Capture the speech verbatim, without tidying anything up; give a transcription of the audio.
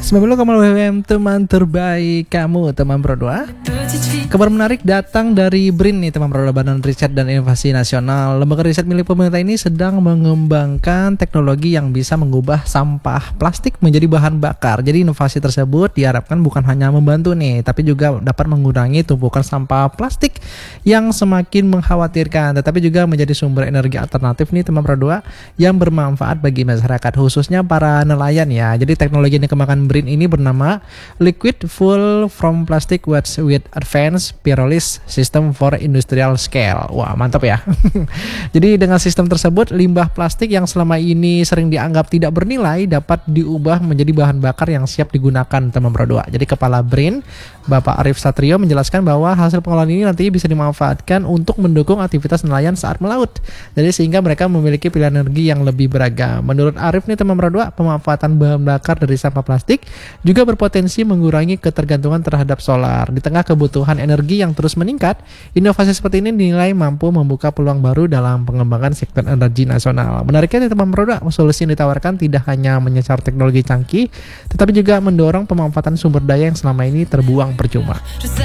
sembilan puluh koma dua F M, teman terbaik kamu, teman Pro dua. Kabar menarik datang dari B R I N nih, teman Pro dua, Badan Riset dan Inovasi Nasional. Lembaga riset milik pemerintah ini sedang mengembangkan teknologi yang bisa mengubah sampah plastik menjadi bahan bakar. Jadi inovasi tersebut diharapkan bukan hanya membantu nih, tapi juga dapat mengurangi tumpukan sampah plastik yang semakin mengkhawatirkan, tetapi juga menjadi sumber energi alternatif nih, teman Pro dua, yang bermanfaat bagi masyarakat, khususnya para nelayan ya. Jadi teknologi yang dikembangkan B R I N ini bernama Liquid Fuel from Plastic Waste with Advanced Pyrolysis System for Industrial Scale. Wah, mantap ya. Jadi dengan sistem tersebut, limbah plastik yang selama ini sering dianggap tidak bernilai dapat diubah menjadi bahan bakar yang siap digunakan, teman Pro dua. Jadi Kepala B R I N, Bapak Arif Satrio, menjelaskan bahwa hasil pengolahan ini nantinya bisa dimanfaatkan untuk mendukung aktivitas nelayan saat melaut. Jadi sehingga mereka memiliki pilihan energi yang lebih beragam. Menurut Arif nih, teman Pro dua, pemanfaatan bahan bakar dari sampah plastik juga berpotensi mengurangi ketergantungan terhadap solar. Di tengah kebutuhan energi yang terus meningkat, inovasi seperti ini dinilai mampu membuka peluang baru dalam pengembangan sektor energi nasional. Menariknya, teman Pro dua, solusi yang ditawarkan tidak hanya menyasar teknologi canggih, tetapi juga mendorong pemanfaatan sumber daya yang selama ini terbuang percuma.